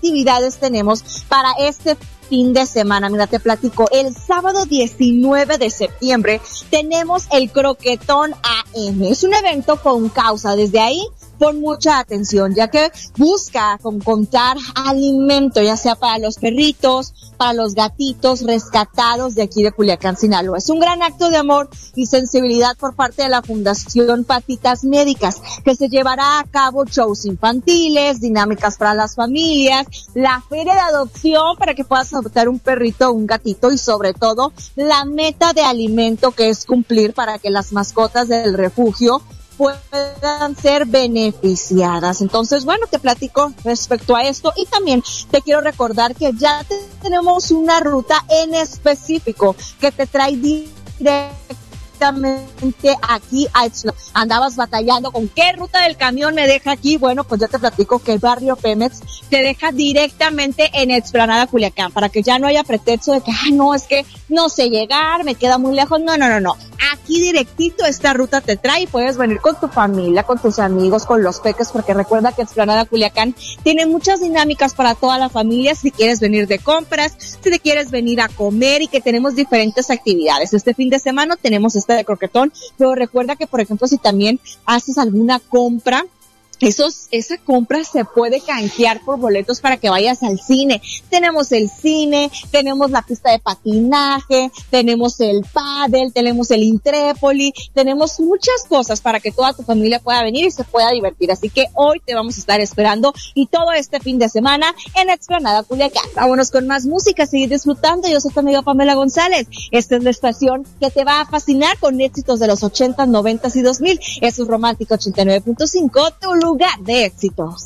actividades tenemos para este fin de semana? Mira, te platico. El sábado 19 de septiembre tenemos el Croquetón AM. Es un evento con causa. Desde ahí, pon mucha atención, ya que busca contar alimento, ya sea para los perritos, para los gatitos rescatados de aquí de Culiacán, Sinaloa. Es un gran acto de amor y sensibilidad por parte de la Fundación Patitas Médicas, que se llevará a cabo shows infantiles, dinámicas para las familias, la feria de adopción para que puedas adoptar un perrito o un gatito, y sobre todo la meta de alimento, que es cumplir para que las mascotas del refugio puedan ser beneficiadas. Entonces, bueno, te platico respecto a esto, y también te quiero recordar que ya tenemos una ruta en específico que te trae directamente aquí a Ixtla. Andabas batallando con qué ruta del camión me deja aquí. Bueno, pues ya te platico que el barrio Pemex te deja directamente en Explanada Culiacán, para que ya no haya pretexto de que, no, es que no sé llegar, me queda muy lejos. No. Aquí directito esta ruta te trae, y puedes venir con tu familia, con tus amigos, con los peques, porque recuerda que Explanada Culiacán tiene muchas dinámicas para toda la familia. Si quieres venir de compras, si te quieres venir a comer, y que tenemos diferentes actividades. Este fin de semana tenemos de croquetón, pero recuerda que, por ejemplo, si también haces alguna compra, esa compra se puede canjear por boletos para que vayas al cine. Tenemos el cine, tenemos la pista de patinaje, tenemos el pádel, tenemos el Intrépoli, tenemos muchas cosas para que toda tu familia pueda venir y se pueda divertir. Así que hoy te vamos a estar esperando, y todo este fin de semana en Explanada Culiacán. Vámonos con más música, seguir disfrutando. Yo soy tu amiga Pamela González. Esta es la estación que te va a fascinar con éxitos de los 80, 90 y 2000. Es un Romántica 89.5, tu lugar de éxitos.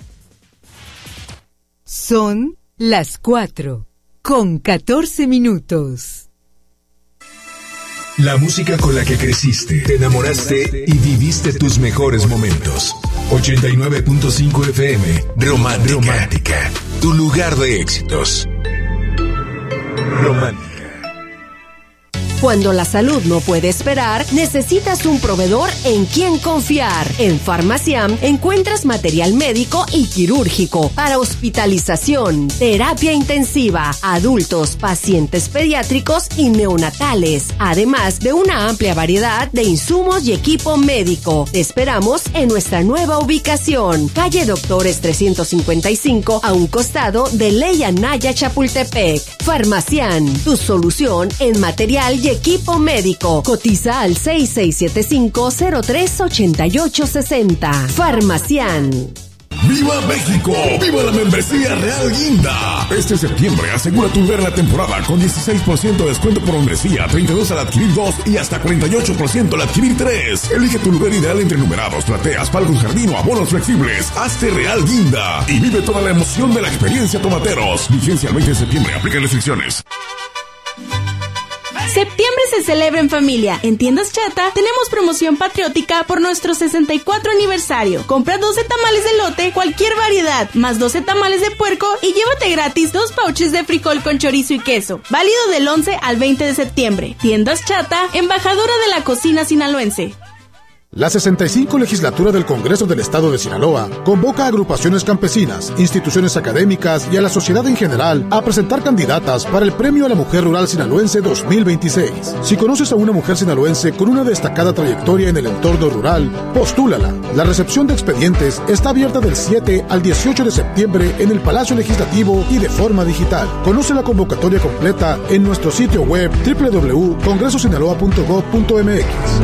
Son las 4:14. La música con la que creciste, te enamoraste y viviste tus mejores momentos. 89.5 FM, Romántica, tu lugar de éxitos. Romántica. Cuando la salud no puede esperar, necesitas un proveedor en quien confiar. En Farmaciam encuentras material médico y quirúrgico para hospitalización, terapia intensiva, adultos, pacientes pediátricos y neonatales, además de una amplia variedad de insumos y equipo médico. Te esperamos en nuestra nueva ubicación, calle Doctores 355, a un costado de Ley Anaya, Chapultepec. Farmaciam, tu solución en material y equipo médico. Cotiza al 6675-038860. Farmaciam. ¡Viva México! ¡Viva la membresía Real Guinda! Este septiembre asegura tu lugar en la temporada con 16% de descuento por membresía, 32 al adquirir 2 y hasta 48% al adquirir 3. Elige tu lugar ideal entre numerados, plateas, palcos jardín o abonos flexibles. Hazte Real Guinda y vive toda la emoción de la experiencia Tomateros. Vigencia el 20 de septiembre. Aplica restricciones. Septiembre se celebra en familia. En Tiendas Chata tenemos promoción patriótica por nuestro 64 aniversario. Compra 12 tamales de elote, cualquier variedad, más 12 tamales de puerco y llévate gratis 2 pouches de frijol con chorizo y queso. Válido del 11 al 20 de septiembre. Tiendas Chata, embajadora de la cocina sinaloense. La 65 legislatura del Congreso del Estado de Sinaloa convoca a agrupaciones campesinas, instituciones académicas y a la sociedad en general a presentar candidatas para el Premio a la Mujer Rural Sinaloense 2026. Si conoces a una mujer sinaloense con una destacada trayectoria en el entorno rural, postúlala. La recepción de expedientes está abierta del 7 al 18 de septiembre en el Palacio Legislativo y de forma digital. Conoce la convocatoria completa en nuestro sitio web www.congresosinaloa.gov.mx.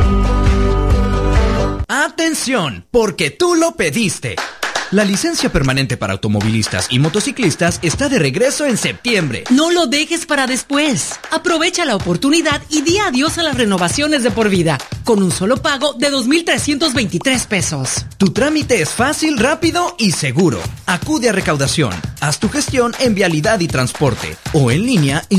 ¡Atención! Porque tú lo pediste. La licencia permanente para automovilistas y motociclistas está de regreso en septiembre. No lo dejes para después. Aprovecha la oportunidad y di adiós a las renovaciones de por vida, con un solo pago de 2,323 pesos. Tu trámite es fácil, rápido y seguro. Acude a recaudación. Haz tu gestión en Vialidad y Transporte o en línea en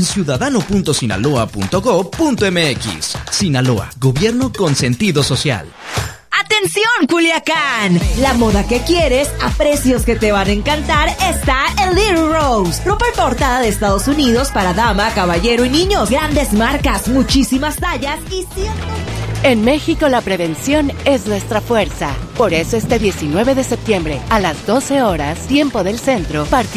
ciudadano.sinaloa.gov.mx. Sinaloa, gobierno con sentido social. ¡Atención, Culiacán! La moda que quieres a precios que te van a encantar está en Little Rose. Ropa importada de Estados Unidos para dama, caballero y niños. Grandes marcas, muchísimas tallas y cientos. En México la prevención es nuestra fuerza. Por eso este 19 de septiembre a las 12 horas, tiempo del centro,